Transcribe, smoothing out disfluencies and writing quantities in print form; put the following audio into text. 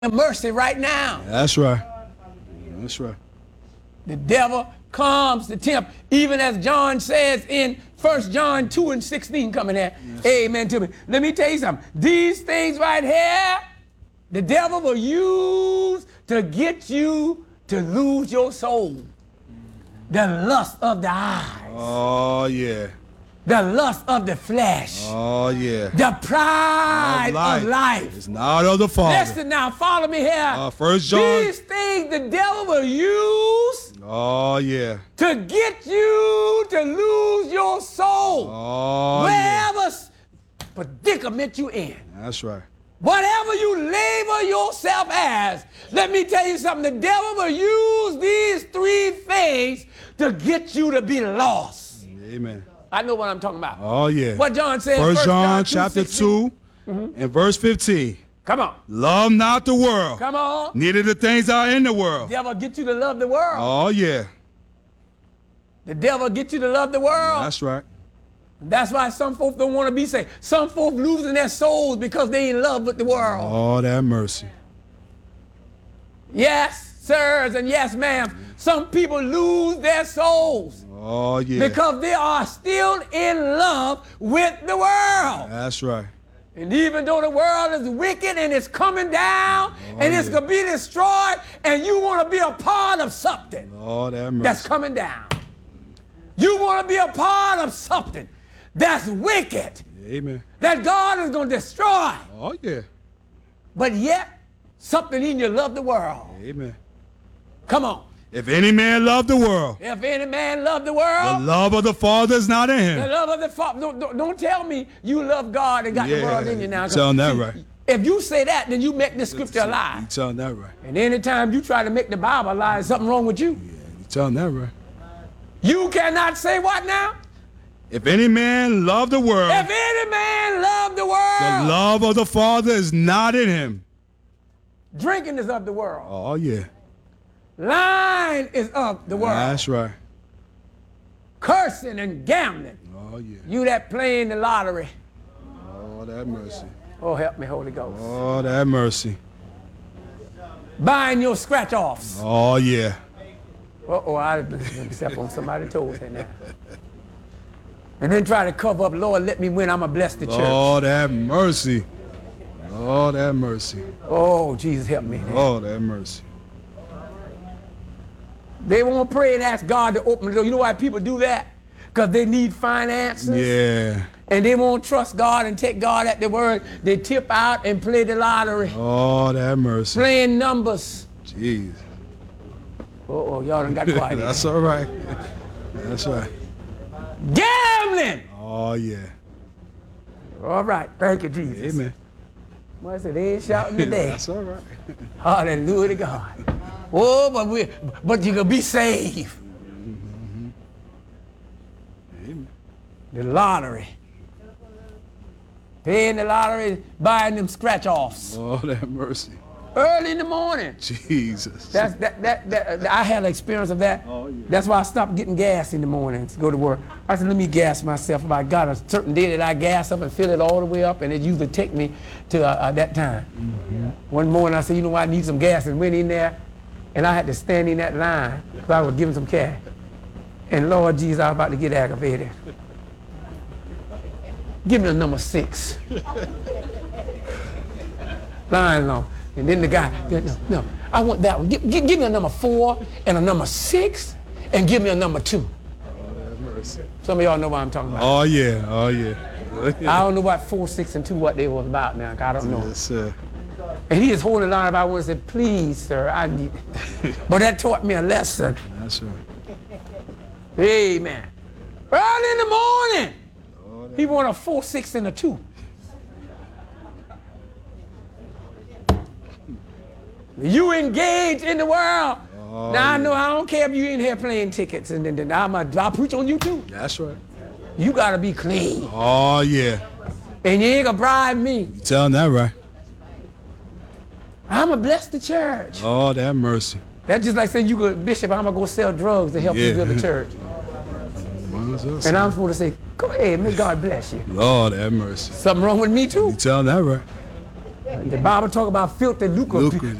mercy right now. That's right. That's right. The devil comes to tempt, even as John says in 1 John 2:16 coming there. Yes. Amen to me. Let me tell you something. These things right here, the devil will use to get you to lose your soul. The lust of the eyes. Oh, yeah. The lust of the flesh. Oh, yeah. The pride of life. It's not of the Father. Listen now, follow me here. 1 John. These things the devil will use. Oh, yeah. To get you to lose your soul. Oh, wherever predicament you in. That's right. Whatever you label yourself as, let me tell you something. The devil will use these three things to get you to be lost. Amen. I know what I'm talking about. Oh, yeah. What John said. 1 John chapter 2 and verse 15. Come on. Love not the world. Come on. Neither the things that are in the world. The devil get you to love the world. Oh, yeah. The devil get you to love the world. That's right. That's why some folks don't want to be saved. Some folks losing their souls because they in love with the world. Oh, that mercy. Yes, sirs, and yes, ma'am. Some people lose their souls. Oh, yeah. Because they are still in love with the world. That's right. And even though the world is wicked and it's coming down and it's going to be destroyed, and you want to be a part of something that's coming down. You want to be a part of something that's wicked. Amen. That God is going to destroy. Oh, yeah. But yet, something in you love the world. Amen. Come on. If any man love the world. If any man love the world. The love of the Father is not in him. The love of the Father. Don't tell me you love God and got the world in you now. You're telling that right. If you say that, then you make the scripture a lie. You're telling that right. And anytime you try to make the Bible a lie, there's something wrong with you. Yeah, you're telling that right. You cannot say what now? If any man love the world. If any man love the world. The love of the Father is not in him. Drinking is of the world. Oh, yeah. Lying is of the world. That's right. Cursing and gambling. Oh, yeah. You that playing the lottery. Oh, that mercy. Oh, help me, Holy Ghost. Oh, that mercy. Buying your scratch-offs. Oh, yeah. Uh-oh, I step on somebody's toes right now. And then try to cover up, Lord, let me win, I'm going to bless the church. Oh, that mercy. Oh, that mercy. Oh, Jesus, help me. Oh, that mercy. They won't pray and ask God to open the door. You know why people do that? Because they need finances. Yeah. And they won't trust God and take God at their word. They tip out and play the lottery. Oh, that mercy. Playing numbers. Jeez. Uh-oh, y'all done got quiet. That's all right. That's right. Gambling. Oh, yeah. All right. Thank you, Jesus. Amen. Well, I said, they ain't shouting today. That's all right. Hallelujah to God. Oh, but you can be saved. Mm-hmm. Amen. The lottery. Paying the lottery, buying them scratch-offs. Oh, that mercy. Early in the morning. Jesus. I had an experience of that. Oh, yeah. That's why I stopped getting gas in the morning to go to work. I said, let me gas myself. If I got a certain day that I gas up and fill it all the way up, and it usually take me to that time. Mm-hmm. One morning I said, you know what, I need some gas, and went in there, and I had to stand in that line because I was giving some cash. And Lord Jesus, I was about to get aggravated. Give me a number 6. Line long. And then the guy, no, I want that one. Give me a number 4 and a number 6, and give me a number 2. Some of y'all know what I'm talking about. Oh, yeah. Oh, yeah. I don't know what 4, 6, and 2, what they was about now. I don't know. Yes, sir. And he is holding the line about one and said, please, sir, I need it. But that taught me a lesson. That's right. Amen. Early in the morning, he wanted a 4, 6, and a 2. You engage in the world. Oh, now I know I don't care if you in here playing tickets, and then I'll preach on you too. That's right. You gotta be clean. Oh, yeah. And you ain't gonna bribe me. You telling that right. I'm gonna bless the church. Oh, that mercy. That's just like saying you go, Bishop, I'm gonna go sell drugs to help you build the church. And I'm supposed to say, go ahead, may God bless you. Lord have mercy. Something wrong with me too. You telling that right. The Bible talk about filthy lucre. Lucre.